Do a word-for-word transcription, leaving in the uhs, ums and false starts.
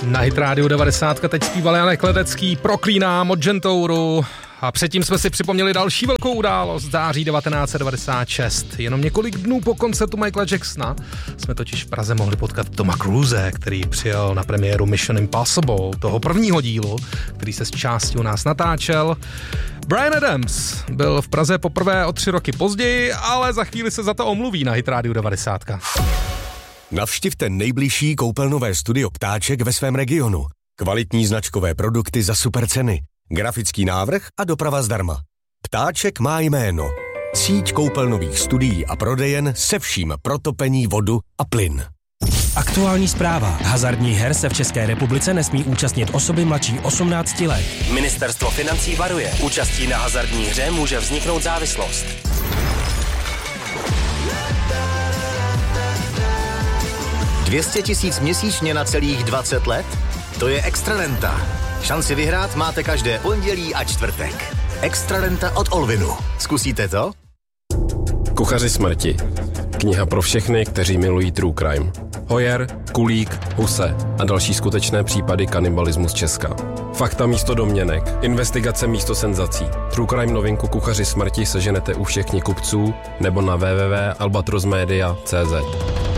Na Hit Radio devadesát teď zpíval Janek Ledecký, Proklínám od Gentouru. A předtím jsme si připomněli další velkou událost září devatenáct set devadesát šest. Jenom několik dnů po koncertu Michaela Jacksona jsme totiž v Praze mohli potkat Toma Cruise, který přijel na premiéru Mission Impossible, toho prvního dílu, který se z části u nás natáčel. Bryan Adams byl v Praze poprvé o tři roky později, ale za chvíli se za to omluví na Hit Radio devadesát. Navštivte nejbližší koupelnové studio Ptáček ve svém regionu. Kvalitní značkové produkty za super ceny, grafický návrh a doprava zdarma. Ptáček má jméno. Síť koupelnových studií a prodejen se vším pro topení, vodu a plyn. Aktuální zpráva. Hazardních her se v České republice nesmí účastnit osoby mladší osmnácti let. Ministerstvo financí varuje. Účastí na hazardní hře může vzniknout závislost. dvě stě tisíc měsíčně na celých dvacet let? To je Extrarenta. Šanci vyhrát máte každé pondělí a čtvrtek. Extrarenta od Olvinu. Zkusíte to? Kuchaři smrti. Kniha pro všechny, kteří milují true crime. Hoyer, Kulík, Huse a další skutečné případy kanibalismu z Česka. Fakta místo domněnek, investigace místo senzací. True crime novinku Kuchaři smrti seženete u všech knihkupců nebo na w w w tečka albatrosmedia tečka c z.